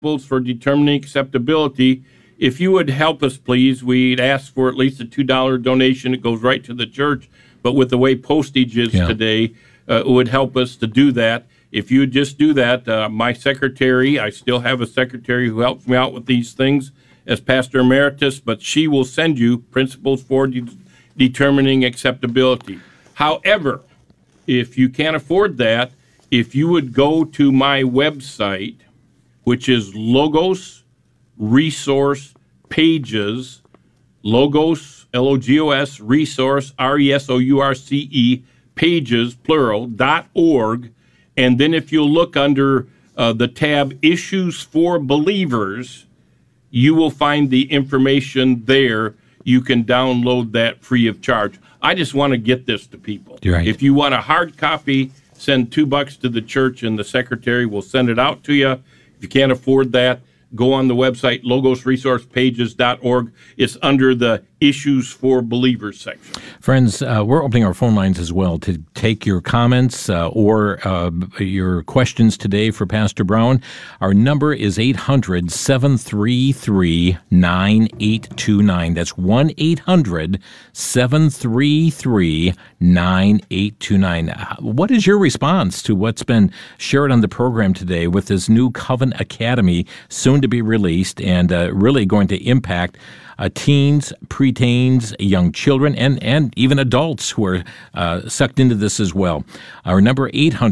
Principles for Determining Acceptability. If you would help us, please, we'd ask for at least a $2 donation. It goes right to the church, but with the way postage is today, it would help us to do that. If you would just do that, my secretary, I still have a secretary who helps me out with these things as Pastor Emeritus, but she will send you Principles for Determining Acceptability. However, if you can't afford that, if you would go to my website, which is Logos Resource Pages, Logos, Logos, Resource, Resource, Pages, plural, .org, and then if you look under the tab Issues for Believers, you will find the information there. You can download that free of charge. I just want to get this to people. Right. If you want a hard copy, send $2 to the church and the secretary will send it out to you. If you can't afford that, go on the website, logosresourcepages.org. It's under the Issues for Believers section. Friends, we're opening our phone lines as well to take your comments or your questions today for Pastor Brown. Our number is 800-733-9829. That's 1-800-733-9829. What is your response to what's been shared on the program today with this new Covenant Academy soon to be released and really going to impact teens, preteens, young children, and even adults who are sucked into this as well? Our number,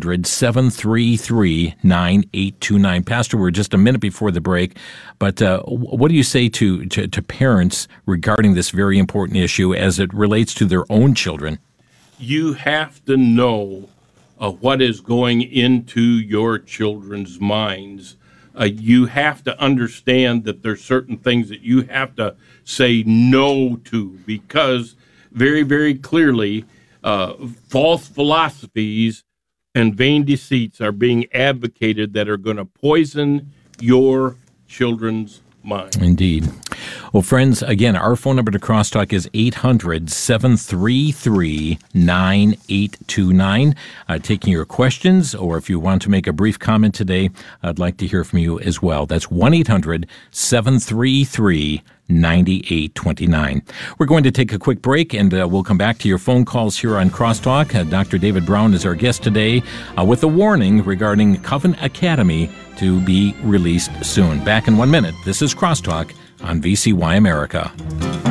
800-733-9829. Pastor, we're just a minute before the break, but what do you say to parents regarding this very important issue as it relates to their own children? You have to know what is going into your children's minds. You have to understand that there's certain things that you have to say no to, because very, very clearly false philosophies and vain deceits are being advocated that are going to poison your children's mind. Indeed. Well, friends, again, our phone number to Crosstalk is 800-733-9829. Taking your questions, or if you want to make a brief comment today, I'd like to hear from you as well. That's 1-800-733-9829. We're going to take a quick break, and we'll come back to your phone calls here on Crosstalk. Dr. David Brown is our guest today with a warning regarding Covenant Academy to be released soon. Back in 1 minute. This is Crosstalk on VCY America.